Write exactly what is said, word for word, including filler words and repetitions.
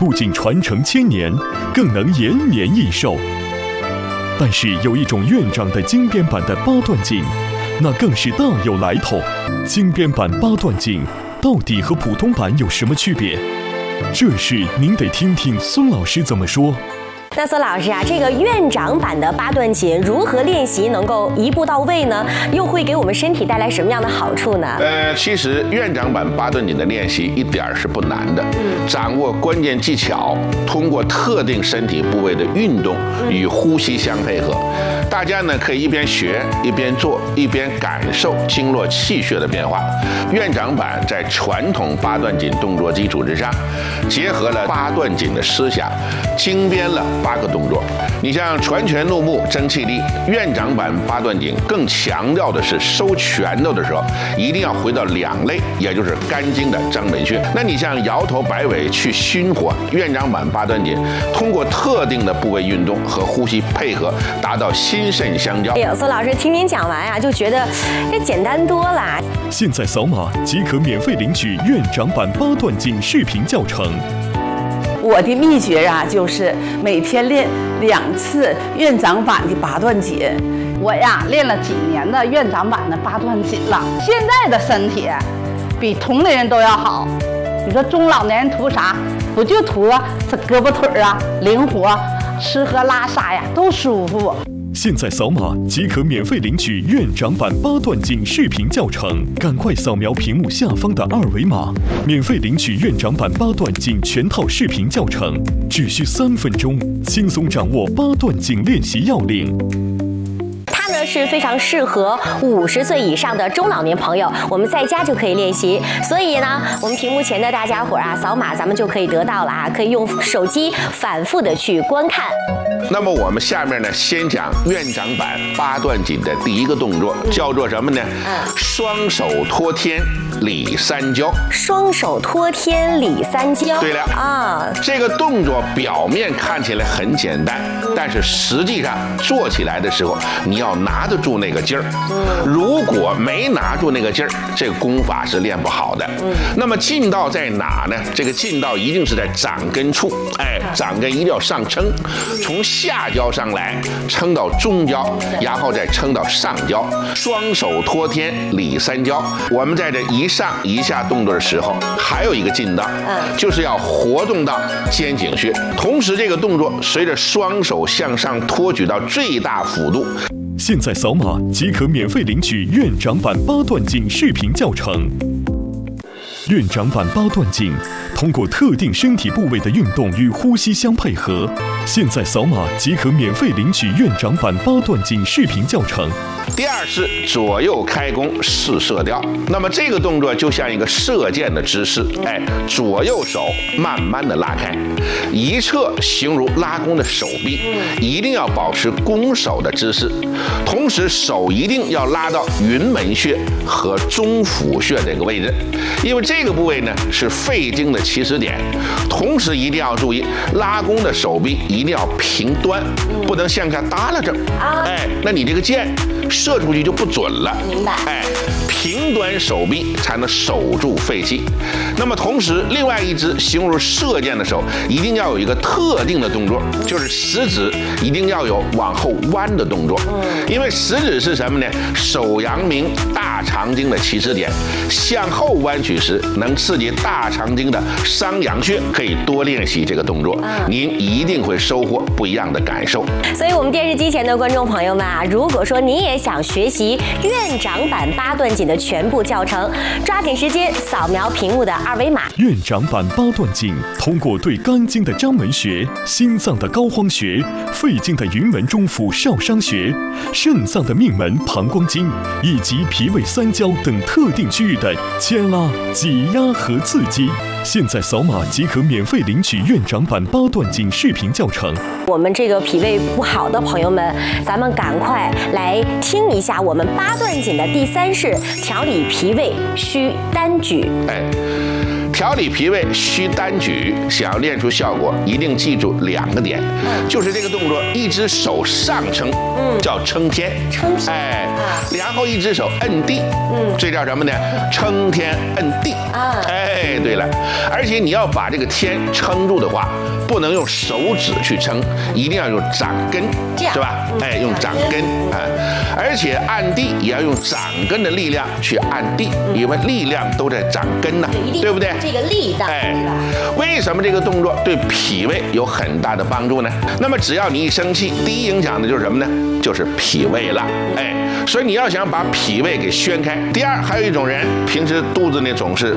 不仅传承千年，更能延年益寿。但是有一种院长的精编版的八段锦，那更是大有来头。精编版八段锦到底和普通版有什么区别？这事您得听听孙老师怎么说。 那孙老师啊，这个院长版的八段锦如何练习能够一步到位呢？又会给我们身体带来什么样的好处呢？ 呃，其实院长版八段锦的练习一点儿是不难的，嗯、掌握关键技巧，通过特定身体部位的运动与呼吸相配合。大家呢可以一边学一边做，一边感受经络气血的变化。院长版在传统八段锦动作基础之上，结合了八段锦的思想，精编了八个动作。你像传拳入目争气力，院长版八段锦更强调的是收拳头的时候一定要回到两肋，也就是肝经的章门穴。那你像摇头摆尾去熏火，院长版八段锦通过特定的部位运动和呼吸配合，达到心肾相交。 哎呦，孙老师听您讲完啊，就觉得这简单多了。 现在扫码即可免费领取院长版八段锦视频教程。 我的秘诀啊，就是每天练两次院长版的八段锦。我呀练了几年的院长版的八段锦了，现在的身体比同龄人都要好。你说中老年人图啥？不就图这胳膊腿啊灵活，吃喝拉撒呀都舒服。 现在扫码即可免费领取院长版八段锦视频教程，赶快扫描屏幕下方的二维码，免费领取院长版八段锦全套视频教程，只需三分钟，轻松掌握八段锦练习要领。 它呢是非常适合五十岁以上的中老年朋友，我们在家就可以练习。所以呢，我们屏幕前的大家伙啊，扫码咱们就可以得到了啊，可以用手机反复的去观看。 那么我们下面呢，先讲院长版八段锦的第一个动作，叫做什么呢？嗯，双手托天理三焦。 双手托天理三焦。 对了啊， 这个动作表面看起来很简单，但是实际上做起来的时候，你要拿得住那个劲儿。如果没拿住那个劲儿，这个功法是练不好的。那么劲道在哪呢？这个劲道一定是在掌根处，哎，掌根一定要上撑，从下焦上来，撑到中焦，然后再撑到上焦，双手托天理三焦。我们在这一上一下动作的时候，还有一个劲道，就是要活动到肩颈穴。同时，这个动作随着双手向上托举到最大幅度。 现在扫码即可免费领取院长版八段锦视频教程。院长版八段锦通过特定身体部位的运动与呼吸相配合。现在扫码即可免费领取院长版八段锦视频教程。 第二是左右开弓试射雕，那么这个动作就像一个射箭的姿势，哎，左右手慢慢的拉开，一侧形如拉弓的手臂，一定要保持弓手的姿势，同时手一定要拉到云门穴和中府穴这个位置，因为这个部位呢是肺经的起始点，同时一定要注意拉弓的手臂一定要平端，不能向下耷拉着，哎，那你这个箭射出去就不准了。 明白。 哎，平端手臂才能守住肺气。那么同时，另外一只形如射箭的手，一定要有一个特定的动作，就是食指一定要有往后弯的动作。嗯。因为食指是什么呢？手阳明大肠经的起始点，向后弯曲时能刺激大肠经的商阳穴，可以多练习这个动作，嗯、您一定会收获不一样的感受。 所以，我们电视机前的观众朋友们啊，如果说您也想学习院长版八段锦的全部教程，抓紧时间扫描屏幕的二维码。 院长版八段锦通过对肝经的章门穴、心脏的膏肓穴、肺经的云门中府少商穴、肾脏的命门膀胱经以及脾胃三焦等特定区域的牵拉、挤压和刺激。现在扫码即可免费领取院长版八段锦视频教程。 我们这个脾胃不好的朋友们，咱们赶快来听一下我们八段锦的第三式调理脾胃需单举。 哎， 调理脾胃需单举，想要练出效果，一定记住两个点，就是这个动作，一只手上撑，嗯，叫撑天， 撑天， 哎，然后一只手摁地，嗯，这叫什么呢？撑天摁地，啊，哎，对了，而且你要把这个天撑住的话，不能用手指去撑，一定要用掌根，是吧？哎，用掌根啊，而且按地也要用掌根的力量去按地，因为力量都在掌根呢，对不对？ 这个力道， 哎，为什么这个动作对脾胃有很大的帮助呢？那么只要你一生气，第一影响的就是什么呢？就是脾胃了，哎，所以你要想把脾胃给宣开。第二，还有一种人平时肚子呢总是